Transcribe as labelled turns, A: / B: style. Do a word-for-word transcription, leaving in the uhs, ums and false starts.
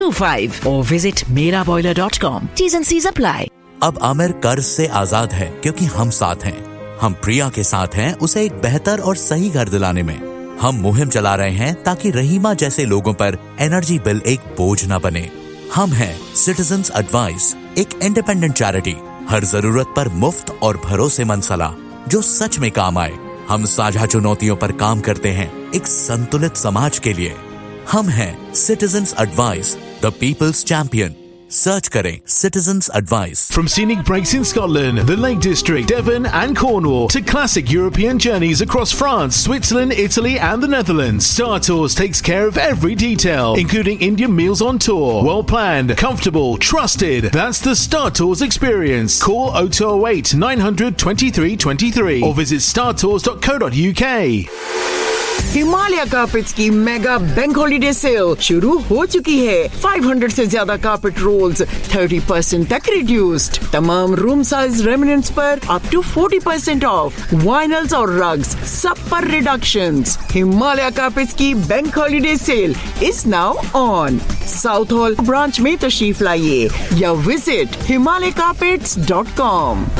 A: two five or visit mera boiler dot com. T's and C's apply.
B: अब आमिर कर्ज से आजाद है क्योंकि हम साथ हैं। हम प्रिया के साथ हैं उसे एक बेहतर और सही घर दिलाने में। हम मुहिम चला रहे हैं ताकि रहीमा जैसे लोगों पर एनर्जी बिल एक बोझ न बने। हम हैं सिटीजंस एडवाइस, एक इंडिपेंडेंट चैरिटी, हर जरूरत पर मुफ्त और भरोसेमंद सलाह जो सच में काम आए। हम साझा चुनौतियों पर काम करते हैं एक संतुलित समाज के लिए। हम हैं citizens advice, the people's champion. Search करें citizens advice.
C: From scenic breaks in Scotland, the Lake District, Devon and Cornwall to classic European journeys across France, Switzerland, Italy and the Netherlands, Star Tours takes care of every detail, including Indian meals on tour. Well planned, comfortable, trusted. That's the Star Tours experience. Call oh two oh eight, nine hundred, twenty-three twenty-three or visit star tours dot co dot u k.
D: Himalaya carpets की mega bank holiday cell शुरू हो चुकी है। पाँच सौ से ज्यादा carpet roles तीस परसेंट तक रिड्यूस्ड। तमाम रूम साइज रेमिनेंट्स पर अप टू चालीस परसेंट ऑफ। वाइनल्स और रग्स सब पर रिडक्शंस। हिमालय कार्पेट्स की bank holiday cell is now on. South hall branch में तशरीफ लाइए या visit Himalaya carpets dot com.